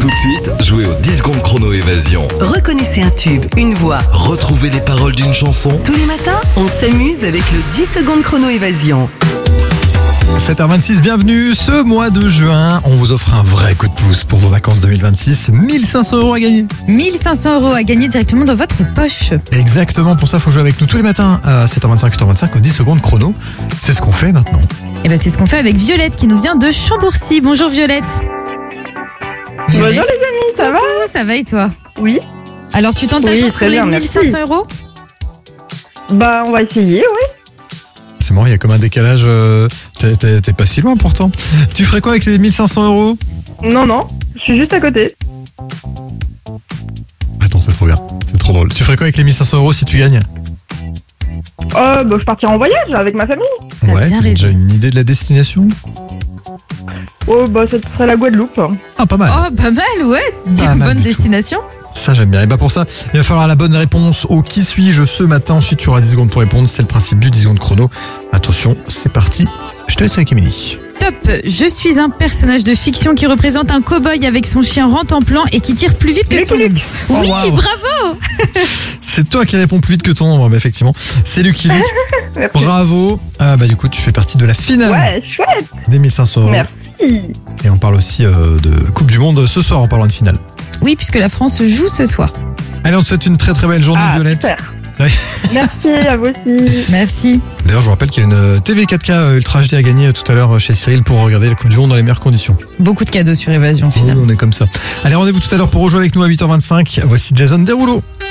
Tout de suite, jouez au 10 secondes chrono évasion. Reconnaissez un tube, une voix. Retrouvez les paroles d'une chanson. Tous les matins, on s'amuse avec le 10 secondes chrono évasion. 7h26, bienvenue. Ce mois de juin, on vous offre un vrai coup de pouce pour vos vacances 2026. 1500 € à gagner. 1500 € à gagner directement dans votre poche. Exactement, pour ça, il faut jouer avec nous tous les matins à 7h25, 8h25 au 10 secondes chrono. C'est ce qu'on fait maintenant. Et ben c'est ce qu'on fait avec Violette qui nous vient de Chambourcy. Bonjour Violette. Bonjour les amis, ça va? Coucou, ça va et toi? Oui. Alors tu tentes ta Oui, chance pour très les bien, 1500 merci. €? Bah on va essayer, oui. C'est marrant, il y a comme un décalage. T'es pas si loin pourtant. Tu ferais quoi avec ces 1500 €? Non, je suis juste à côté. Attends, c'est trop bien. C'est trop drôle. Tu ferais quoi avec les 1500 € si tu gagnes? Bah je partirai en voyage avec ma famille. T'as Ouais, bien t'as déjà une idée de la destination? Oh bah ça serait la Guadeloupe. Ah, pas mal. Oh pas mal, ouais. Pas mal Bonne du tout. destination. Ça, j'aime bien. Et bah pour ça, il va falloir la bonne réponse au qui suis-je ce matin. Ensuite, tu auras 10 secondes pour répondre. C'est le principe du 10 secondes chrono. Attention, c'est parti. Je te laisse avec Émilie. Top. Je suis un personnage de fiction qui représente un cow-boy avec son chien Rantanplan et qui tire plus vite que son ombre. Oh, Oui, wow. bravo. C'est toi qui réponds plus vite que ton ombre, mais effectivement. C'est Lucky Luke. Merci. Bravo. Ah bah du coup, tu fais partie de la finale Ouais, chouette. des 1500 €. Merci. Et on parle aussi de Coupe du Monde ce soir en parlant de finale. Oui, puisque la France joue ce soir. Allez, on te souhaite une très très belle journée, Violette. Super. Ouais. Merci à vous aussi. Merci. D'ailleurs, je vous rappelle qu'il y a une TV 4K Ultra HD à gagner tout à l'heure chez Cyril pour regarder la Coupe du Monde dans les meilleures conditions. Beaucoup de cadeaux sur Évasion Oui, finalement. on est comme ça. Allez, rendez-vous tout à l'heure pour rejouer avec nous à 8h25. Voici Jason Derulo.